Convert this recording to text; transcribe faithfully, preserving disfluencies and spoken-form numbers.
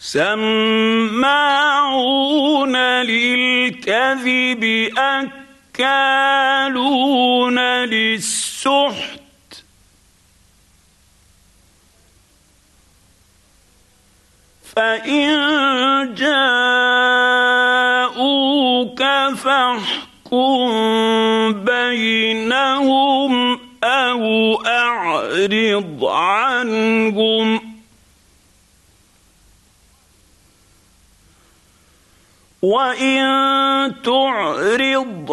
سماعون للكذب أكالون للسحت فإن جاءوك فاحكم بينهم أو أعرض عنهم وإن تعرض